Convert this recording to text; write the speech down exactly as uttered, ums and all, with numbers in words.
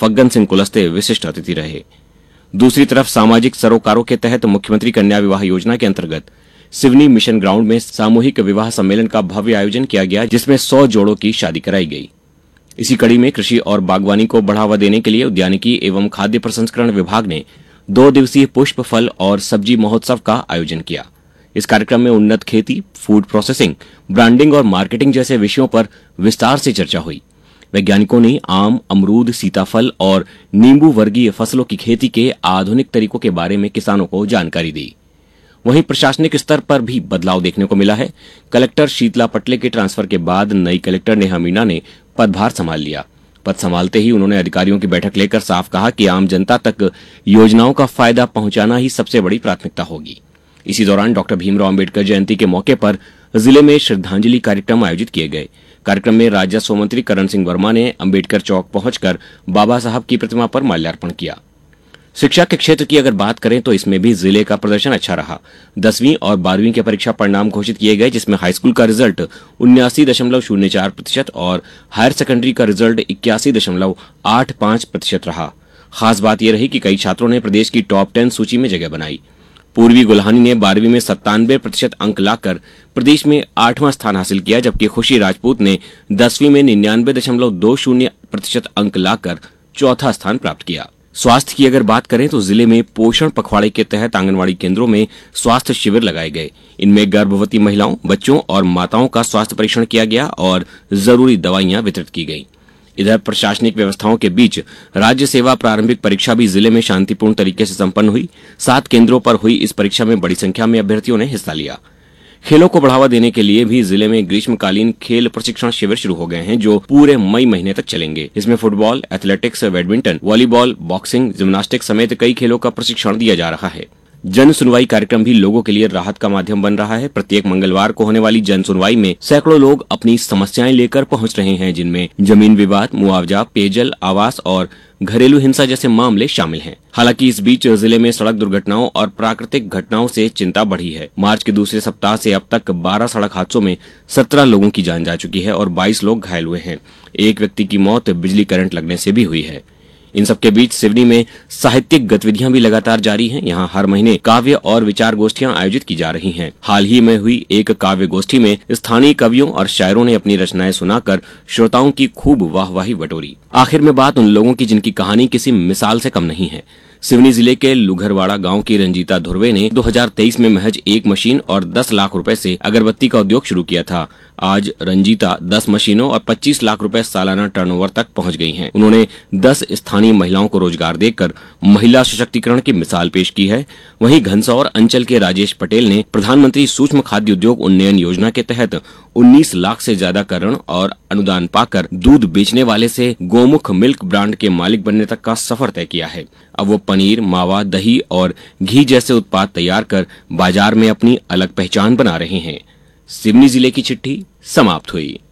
फग्गन सिंह कुलस्ते विशिष्ट अतिथि रहे। दूसरी तरफ सामाजिक सरोकारों के तहत मुख्यमंत्री कन्या विवाह योजना के अंतर्गत सिवनी मिशन ग्राउंड में सामूहिक विवाह सम्मेलन का भव्य आयोजन किया गया, जिसमें सौ जोड़ों की शादी कराई गई। इसी कड़ी में कृषि और बागवानी को बढ़ावा देने के लिए उद्यानिकी एवं खाद्य प्रसंस्करण विभाग ने दो दिवसीय पुष्प, फल और सब्जी महोत्सव का आयोजन किया। इस कार्यक्रम में उन्नत खेती, फूड प्रोसेसिंग, ब्रांडिंग और मार्केटिंग जैसे विषयों पर विस्तार से चर्चा हुई। वैज्ञानिकों ने आम, अमरूद, सीताफल और नींबू वर्गीय फसलों की खेती के आधुनिक तरीकों के बारे में किसानों को जानकारी दी। वहीं प्रशासनिक स्तर पर भी बदलाव देखने को मिला है। कलेक्टर शीतला पटले के ट्रांसफर के बाद नई कलेक्टर नेहा मीणा ने पदभार संभाल लिया। पद संभालते ही उन्होंने अधिकारियों की बैठक लेकर साफ कहा कि आम जनता तक योजनाओं का फायदा पहुंचाना ही सबसे बड़ी प्राथमिकता होगी। इसी दौरान डॉक्टर भीमराव अंबेडकर जयंती के मौके पर जिले में श्रद्धांजलि कार्यक्रम आयोजित किए गए। कार्यक्रम में राजस्व मंत्री करण सिंह वर्मा ने अंबेडकर चौक पहुंचकर बाबा साहब की प्रतिमा पर माल्यार्पण किया। शिक्षा के क्षेत्र की अगर बात करें तो इसमें भी जिले का प्रदर्शन अच्छा रहा। दसवीं और बारहवीं के परीक्षा परिणाम घोषित किए गए, जिसमें हाईस्कूल का रिजल्ट उन्यासी दशमलव शून्य चार प्रतिशत और हायर सेकेंडरी का रिजल्ट इक्यासी दशमलव आठ पांच प्रतिशत रहा। खास बात यह रही कि कई छात्रों ने प्रदेश की टॉप टेन सूची में जगह बनाई। पूर्वी गुल्हानी ने बारहवीं में सत्तानवे प्रतिशत अंक लाकर प्रदेश में आठवां स्थान हासिल किया, जबकि खुशी राजपूत ने दसवीं में निन्यानवे दशमलव दो शून्य प्रतिशत अंक लाकर चौथा स्थान प्राप्त किया। स्वास्थ्य की अगर बात करें तो जिले में पोषण पखवाड़े के तहत आंगनवाड़ी केंद्रों में स्वास्थ्य शिविर लगाए गए। इनमें गर्भवती महिलाओं, बच्चों और माताओं का स्वास्थ्य परीक्षण किया गया और जरूरी दवाइयां वितरित की गई। इधर प्रशासनिक व्यवस्थाओं के बीच राज्य सेवा प्रारंभिक परीक्षा भी जिले में शांतिपूर्ण तरीके से संपन्न हुई। सात केंद्रों पर हुई इस परीक्षा में बड़ी संख्या में अभ्यर्थियों ने हिस्सा लिया। खेलों को बढ़ावा देने के लिए भी जिले में ग्रीष्मकालीन खेल प्रशिक्षण शिविर शुरू हो गए हैं, जो पूरे मई महीने तक चलेंगे। इसमें football, athletics, badminton, volleyball, boxing, gymnastics समेत कई खेलों का प्रशिक्षण दिया जा रहा है। जन सुनवाई कार्यक्रम भी लोगों के लिए राहत का माध्यम बन रहा है। प्रत्येक मंगलवार को होने वाली जन सुनवाई में सैकड़ों लोग अपनी समस्याएं लेकर पहुंच रहे हैं, जिनमें जमीन विवाद, मुआवजा, पेयजल, आवास और घरेलू हिंसा जैसे मामले शामिल हैं। हालांकि इस बीच जिले में सड़क दुर्घटनाओं और प्राकृतिक घटनाओं से चिंता बढ़ी है। मार्च के दूसरे सप्ताह से अब तक बारह सड़क हादसों में सत्रह लोगों की जान जा चुकी है और बाईस लोग घायल हुए हैं। एक व्यक्ति की मौत बिजली करंट लगने से भी हुई है। इन सबके बीच सिवनी में साहित्यिक गतिविधियां भी लगातार जारी हैं। यहां हर महीने काव्य और विचार गोष्ठियां आयोजित की जा रही हैं। हाल ही में हुई एक काव्य गोष्ठी में स्थानीय कवियों और शायरों ने अपनी रचनाएं सुनाकर श्रोताओं की खूब वाहवाही बटोरी। आखिर में बात उन लोगों की जिनकी कहानी किसी मिसाल से कम नहीं है। सिवनी जिले के लुघरवाड़ा गांव की रंजीता धुर्वे ने दो हज़ार तेईस में महज एक मशीन और दस लाख रुपए से अगरबत्ती का उद्योग शुरू किया था। आज रंजीता दस मशीनों और पच्चीस लाख रुपए सालाना टर्नओवर तक पहुंच गई हैं। उन्होंने दस स्थानीय महिलाओं को रोजगार देकर महिला सशक्तिकरण की मिसाल पेश की है। वहीं घनसौर अंचल के राजेश पटेल ने प्रधानमंत्री सूक्ष्म खाद्य उद्योग उन्नयन योजना के तहत उन्नीस लाख से ज्यादा का ऋण और अनुदान पाकर दूध बेचने वाले से गोमुख मिल्क ब्रांड के मालिक बनने तक का सफर तय किया है। अब वो पनीर, मावा, दही और घी जैसे उत्पाद तैयार कर बाजार में अपनी अलग पहचान बना रहे हैं। सिवनी जिले की चिट्ठी समाप्त हुई।